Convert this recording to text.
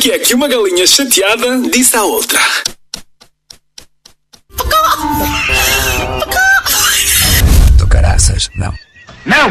que é que uma galinha chateada disse à outra?